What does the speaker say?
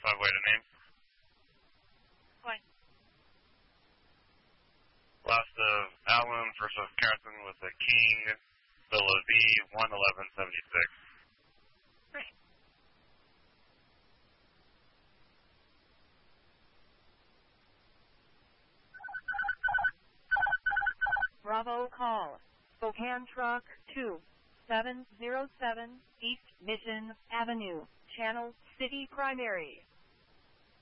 subway to name. What? Last of Allen, first of Carson with the King, Villa V, 11176. Right. Bravo call. Spokane Truck 2707 East Mission Avenue, Channel City Primary.